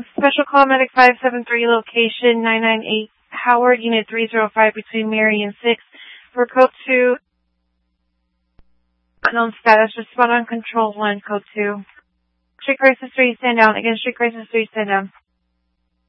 Special call medic 573, location 998 Howard, unit 305 between Mary and 6. For code 2, unknown status, respond on control 1, code 2. Street crisis 3, stand down. Again, street crisis 3, stand down.